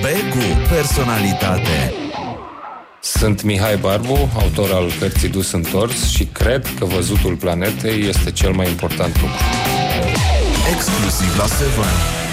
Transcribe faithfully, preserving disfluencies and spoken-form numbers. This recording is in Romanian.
Begu, personalitate. Sunt Mihai Barbu, autor al cărții Dus Întors și cred că văzutul planetei este cel mai important lucru. Exclusiv la Seven.